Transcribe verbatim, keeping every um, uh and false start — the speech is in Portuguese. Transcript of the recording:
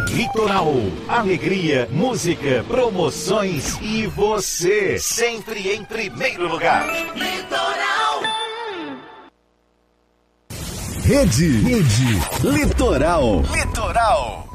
Litoral. Alegria, música, promoções e você, sempre em primeiro lugar. Litoral. Rede. Rede. Litoral. Litoral.